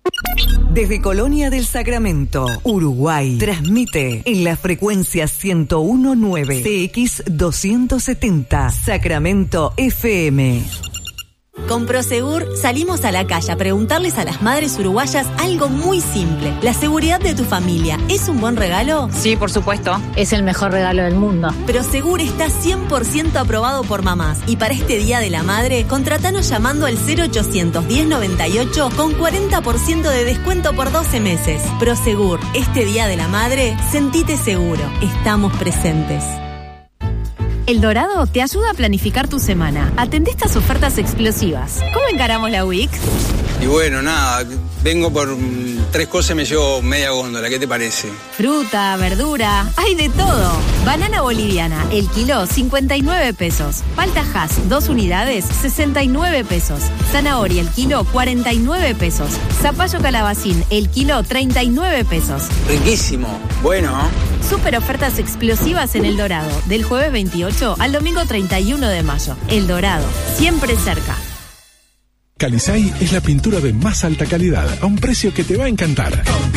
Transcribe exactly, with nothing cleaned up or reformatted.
Desde Colonia del Sacramento, Uruguay, transmite en la frecuencia ciento uno punto nueve C X doscientos setenta, Sacramento F M. Con Prosegur salimos a la calle a preguntarles a las madres uruguayas algo muy simple. ¿La seguridad de tu familia es un buen regalo? Sí, por supuesto. Es el mejor regalo del mundo. Prosegur está cien por ciento aprobado por mamás. Y para este Día de la Madre, contratanos llamando al cero ochocientos diez noventa y ocho con cuarenta por ciento de descuento por doce meses. Prosegur, este Día de la Madre, sentite seguro. Estamos presentes. El Dorado te ayuda a planificar tu semana. Atendé estas ofertas explosivas. ¿Cómo encaramos la week? Y bueno, nada, vengo por tres cosas y me llevo media góndola. ¿Qué te parece? Fruta, verdura, hay de todo. Banana boliviana, el kilo, cincuenta y nueve pesos. Palta Hass, dos unidades, sesenta y nueve pesos. Zanahoria, el kilo, cuarenta y nueve pesos. Zapallo calabacín, el kilo, treinta y nueve pesos. Riquísimo. Bueno. Super ofertas explosivas en El Dorado, del jueves veintiocho al domingo treinta y uno de mayo. El Dorado, siempre cerca. Calisay es la pintura de más alta calidad, a un precio que te va a encantar.